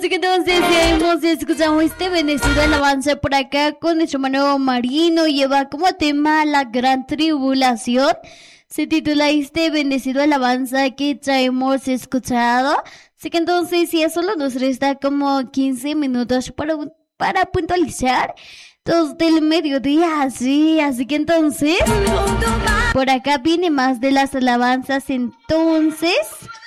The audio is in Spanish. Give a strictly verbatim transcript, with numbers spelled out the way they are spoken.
que entonces hemos escuchado este bendecido alabanza por acá con nuestro hermano Marino. Lleva como tema la gran tribulación. Se titula este bendecido alabanza que ya hemos escuchado. Así que entonces ya solo nos resta como quince minutos para, para puntualizar dos del mediodía, sí, así que entonces por acá viene más de las alabanzas. Entonces